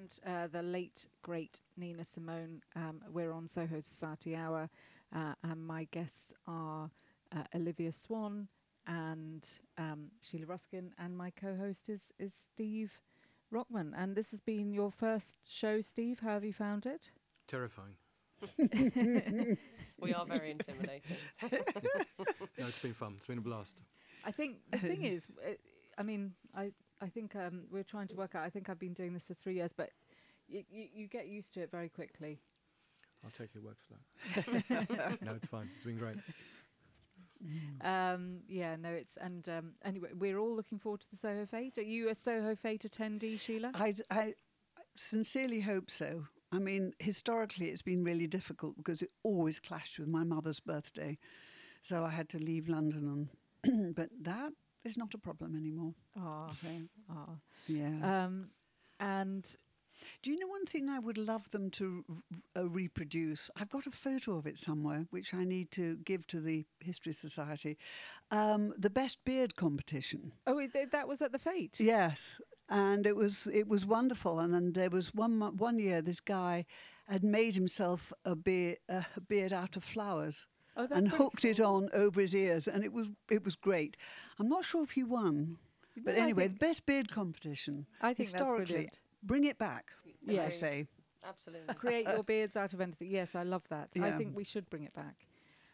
and the late, great Nina Simone. We're on Soho Society Hour, and my guests are Olivia Swan and Sheila Ruskin, and my co-host is Steve Rockman. And this has been your first show, Steve. How have you found it? Terrifying. We are very intimidating. No, it's been fun. It's been a blast. I think the thing is, I think we're trying to work out. I think I've been doing this for 3 years, but you get used to it very quickly. I'll take your word for that. No, it's fine. It's been great. Anyway, we're all looking forward to the Soho Fete. Are you a Soho Fete attendee, Sheila? I sincerely hope so. I mean, historically, it's been really difficult because it always clashed with my mother's birthday. So I had to leave London, but that is not a problem anymore. Yeah. And do you know one thing I would love them to reproduce? I've got a photo of it somewhere, which I need to give to the History Society. The Best Beard competition. Oh, that was at the Fete? Yes. And it was wonderful. And then there was one year this guy had made himself a beard out of flowers. Oh, and hooked it on over his ears, and it was great. I'm not sure if he won, but anyway, the Best Beard competition. I think historically, that's brilliant. Bring it back. Yes. I say Absolutely. Create your beards out of anything. Yes, I love that. Yeah. I think we should bring it back.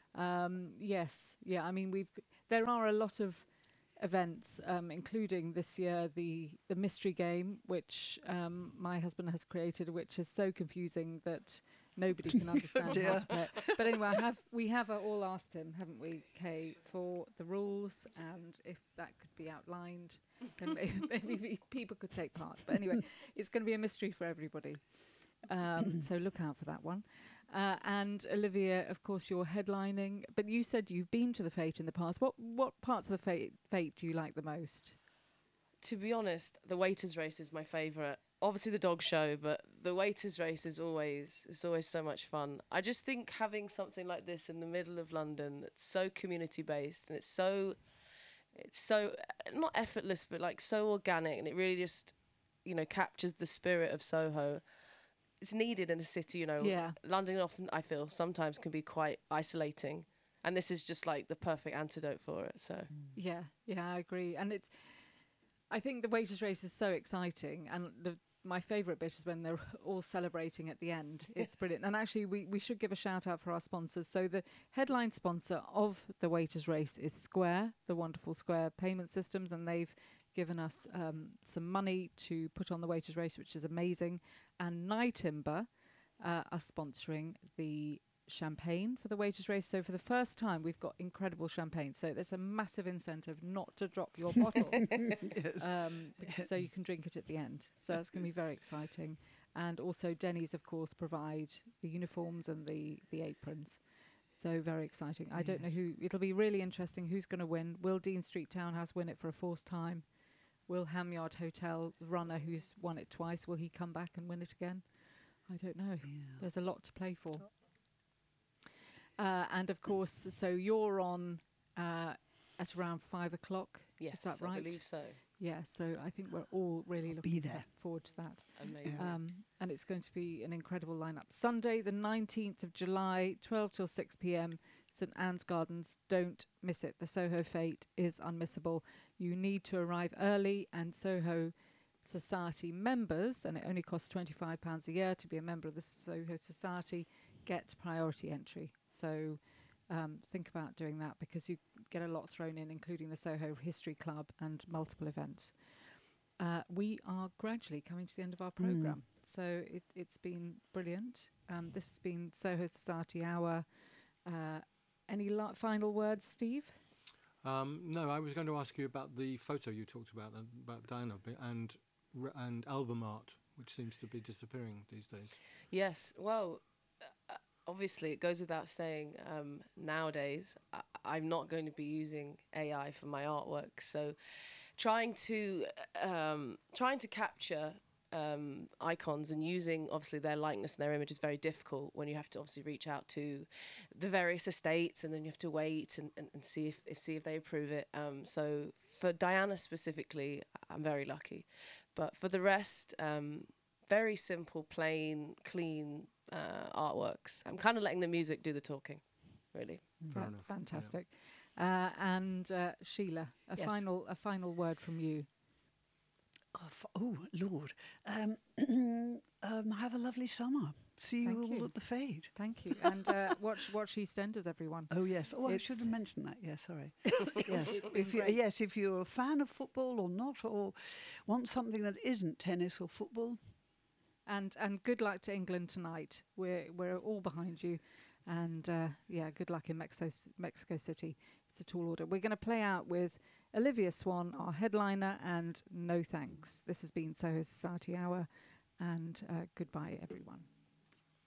Yes, yeah. I mean, there are a lot of events, including this year the mystery game, which my husband has created, which is so confusing that nobody can understand how to play it. But anyway, we have all asked him, haven't we, Kay, for the rules, and if that could be outlined, then maybe people could take part. But anyway, it's going to be a mystery for everybody. So look out for that one. And Olivia, of course, you're headlining, but you said you've been to the Fete in the past. What parts of the Fete do you like the most? To be honest, the waiters' race is my favourite. Obviously the dog show, but the waiters' race is always so much fun. I just think having something like this in the middle of London that's so community based and it's so not effortless, but like so organic, and it really just captures the spirit of Soho. It's needed in a city, Yeah. London often, I feel, sometimes can be quite isolating, and this is just like the perfect antidote for it. So Yeah, I agree. And I think the waiters' race is so exciting, and my favourite bit is when they're all celebrating at the end. It's brilliant. And actually, we should give a shout out for our sponsors. So the headline sponsor of the waiters' race is Square, the wonderful Square payment systems, and they've given us some money to put on the waiters' race, which is amazing. And Nytimber are sponsoring the champagne for the waiters' race. So for the first time, we've got incredible champagne. So there's a massive incentive not to drop your bottle, so you can drink it at the end. So that's going to be very exciting. And also Denny's, of course, provide the uniforms and the aprons. So very exciting. I don't know who. It'll be really interesting who's going to win. Will Dean Street Townhouse win it for a fourth time? Will Hamyard Hotel runner, who's won it twice, will he come back and win it again? I don't know. Yeah. There's a lot to play for. And of course, so you're on at around 5 o'clock. Yes, is that right? I believe so. Yeah, so I think we're all really looking forward to that. Amazing. And it's going to be an incredible lineup. Sunday, the 19th of July, 12 till 6 p.m, St Anne's Gardens. Don't miss it. The Soho Fete is unmissable. You need to arrive early, and Soho Society members, and it only costs £25 a year to be a member of the Soho Society, get priority entry. So think about doing that, because you get a lot thrown in, including the Soho History Club and multiple events. We are gradually coming to the end of our programme. So it's been brilliant. This has been Soho Society Hour. Any final words, Steve? No, I was going to ask you about the photo you talked about Diana, and album art, which seems to be disappearing these days. Yes, well, obviously it goes without saying, nowadays I'm not going to be using AI for my artwork, so trying to capture icons and using obviously their likeness and their image is very difficult when you have to obviously reach out to the various estates, and then you have to wait and see if they approve it. So for Diana specifically, I'm very lucky, but for the rest, very simple, plain, clean artworks. I'm kind of letting the music do the talking, really. Fair enough. yeah. Fantastic. And Sheila, a Yes. final word from you. Oh, Lord. Have a lovely summer. See you Thank all you. at the Fade. Thank you. And watch EastEnders, everyone. Oh yes. Oh, I It's- should have mentioned that. Yes, sorry. Yes. It's been If you, great. yes, if you're a fan of football or not, or want something that isn't tennis or football, And good luck to England tonight. We're all behind you, and good luck in Mexico City. It's a tall order. We're going to play out with Olivia Swan, our headliner, and No Thanks. This has been Soho Society Hour, and goodbye, everyone.